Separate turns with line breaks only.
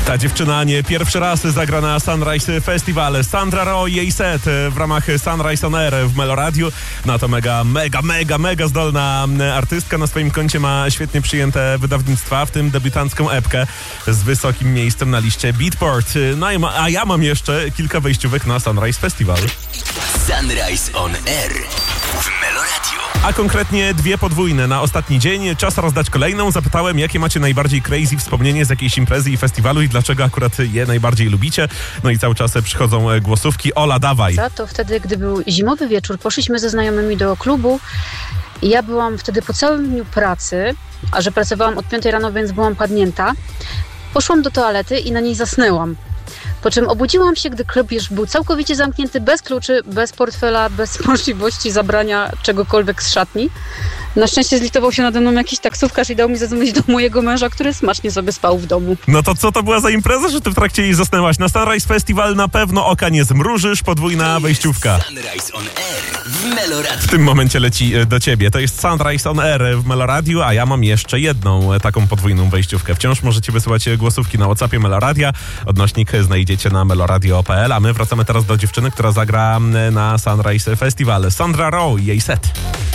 Ta dziewczyna nie pierwszy raz zagra na Sunrise Festival. Sandra Roy, jej set w ramach Sunrise On Air w Meloradiu. No to mega zdolna artystka. Na swoim koncie ma świetnie przyjęte wydawnictwa, w tym debiutancką epkę z wysokim miejscem na liście Beatport. No a ja mam jeszcze kilka wejściówek na Sunrise Festival.
Sunrise On Air w Meloradiu.
A konkretnie 2 podwójne na ostatni dzień. Czas rozdać kolejną. Zapytałem, jakie macie najbardziej crazy wspomnienie z jakiejś imprezy i festiwalu i dlaczego akurat je najbardziej lubicie. No i cały czas przychodzą głosówki. Ola, dawaj.
To wtedy, gdy był zimowy wieczór, poszliśmy ze znajomymi do klubu i ja byłam wtedy po całym dniu pracy, a że pracowałam od 5 rano, więc byłam padnięta. Poszłam do toalety i na niej zasnęłam. Po czym obudziłam się, gdy klub już był całkowicie zamknięty, bez kluczy, bez portfela, bez możliwości zabrania czegokolwiek z szatni. Na szczęście zlitował się nade mną jakiś taksówkarz i dał mi zadzwonić do mojego męża, który smacznie sobie spał w domu.
No to co to była za impreza, że ty w trakcie jej zasnęłaś? Na Sunrise Festival na pewno oka nie zmrużysz, podwójna wejściówka.
Sunrise On Air w Meloradiu.
W tym momencie leci do ciebie. To jest Sunrise On Air w Meloradiu, a ja mam jeszcze jedną taką podwójną wejściówkę. Wciąż możecie wysyłać głosówki na WhatsAppie Meloradia. Odnośnik znajdziecie na meloradio.pl, a my wracamy teraz do dziewczyny, która zagra na Sunrise Festival. Sandra Roy, jej set.